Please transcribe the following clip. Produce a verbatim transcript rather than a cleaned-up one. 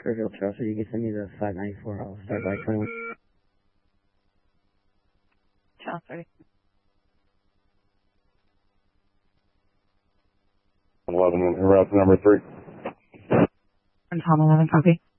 Fairfield Chelsea, you can send me the five ninety-four. I'll start by twenty-one. Chelsea. eleven, route number three. And Tom eleven, copy.